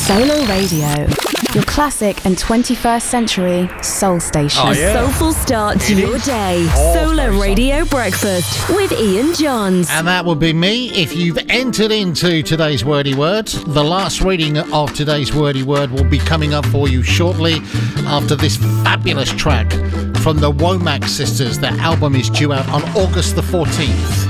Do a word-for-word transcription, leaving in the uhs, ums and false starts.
Solo Radio, your classic and twenty-first century soul station. Oh, yeah. A soulful start to It your is. day. Oh, Solo very Radio Breakfast with Ian Johns. And that would be me if you've entered into today's Wordy Word. The last reading of today's Wordy Word will be coming up for you shortly after this fabulous track from the Womack Sisters. Their album is due out on August the fourteenth.